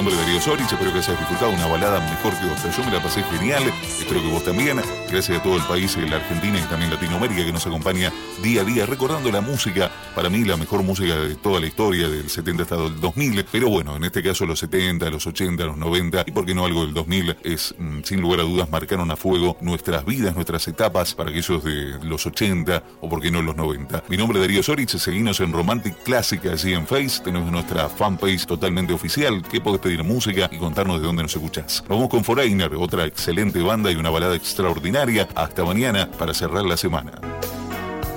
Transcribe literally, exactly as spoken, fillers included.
nombre es Darío Sorich, espero que hayas disfrutado una balada mejor que otra. Yo me la pasé genial, espero que vos también. Gracias a todo el país, la Argentina y también Latinoamérica que nos acompaña día a día recordando la música, para mí la mejor música de toda la historia, del setenta hasta el dos mil, pero bueno, en este caso los setenta, los ochenta, los noventa y por qué no algo del dos mil, es sin lugar a dudas marcaron a fuego nuestras vidas, nuestras etapas, para aquellos de los ochenta o por qué no los noventa. Mi nombre es Darío Sorich, seguinos en Romantic Clásica allí en Face, tenemos nuestra fanpage totalmente oficial, que podés pedir música y contarnos de dónde nos escuchás. Vamos con Foreigner, otra excelente banda y una balada extraordinaria. Hasta mañana para cerrar la semana.